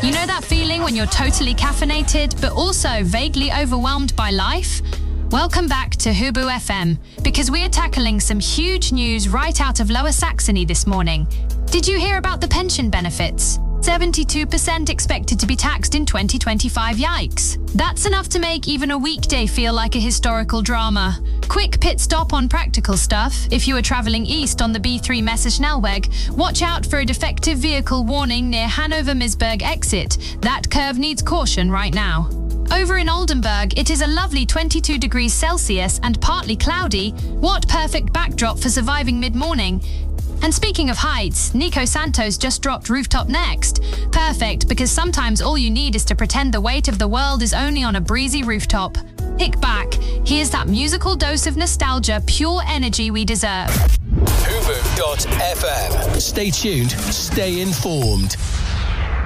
You know that feeling when you're totally caffeinated, but also vaguely overwhelmed by life? Welcome back to Hubu FM, because we are tackling some huge news right out of Lower Saxony this morning. Did you hear about the pension benefits? 72% expected to be taxed in 2025, yikes. That's enough to make even a weekday feel like a historical drama. Quick pit stop on practical stuff. If you are travelling east on the B3 Messerschnellweg, watch out for a defective vehicle warning near Hanover-Misburg exit. That curve needs caution right now. Over in Oldenburg, it is a lovely 22 degrees Celsius and partly cloudy. What perfect backdrop for surviving mid-morning. And speaking of heights, Nico Santos just dropped Rooftop Next. Perfect, because sometimes all you need is to pretend the weight of the world is only on a breezy rooftop. Kick back. Here's that musical dose of nostalgia, pure energy we deserve. Hubu.fm. Stay tuned, stay informed.